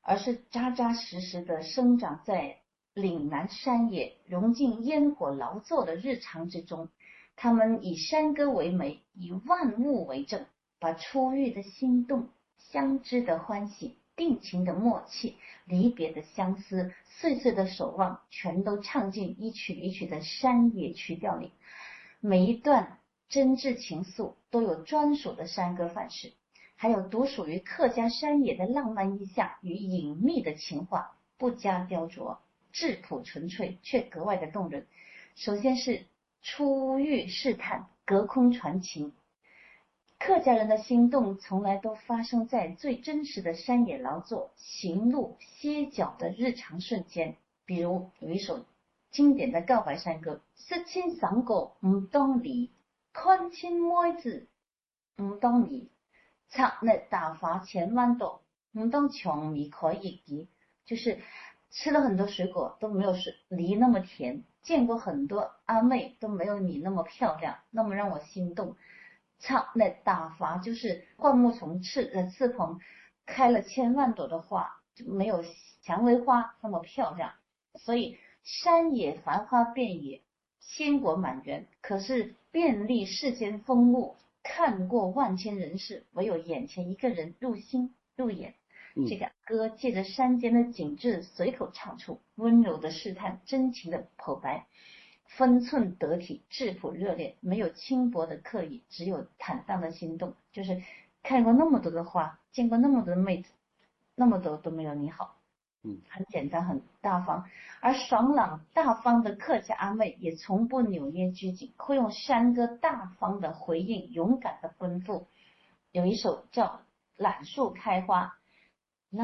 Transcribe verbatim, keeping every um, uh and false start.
而是扎扎实实的生长在岭南山野，融进烟火劳作的日常之中。他们以山歌为媒，以万物为证，把初遇的心动、相知的欢喜、定情的默契、离别的相思、岁岁的守望，全都唱进一曲一曲的山野曲调里。每一段真挚情愫都有专属的山歌范式，还有独属于客家山野的浪漫意象与隐秘的情话，不加雕琢，质朴纯粹，却格外的动人。首先是初遇试探，隔空传情。客家人的心动从来都发生在最真实的山野劳作、行路、歇脚的日常瞬间。比如有一首经典的告白山歌：识亲三個唔當你，看親妹子唔當你，插力大發千萬朵，唔當長米可以及。就是吃了很多水果都没有梨那么甜，见过很多阿妹都没有你那么漂亮，那么让我心动。插力大发就是灌木丛翅呃翅膀开了千万朵的花，就没有蔷薇花那么漂亮。所以山野繁花遍野，鲜果满园，可是遍历世间风物，看过万千人世，唯有眼前一个人入心入眼。这个歌借着山间的景致随口唱出，温柔的试探，真情的口白，分寸得体，质朴热烈，没有轻薄的刻意，只有坦荡的心动。就是看过那么多的花，见过那么多的妹子，那么多都没有你好。 嗯， 很简单，很大方。而爽朗大方的客家阿妹也从不扭捏拘谨，会用山歌大方的回应，勇敢的奔赴。有一首叫《揽树开花》，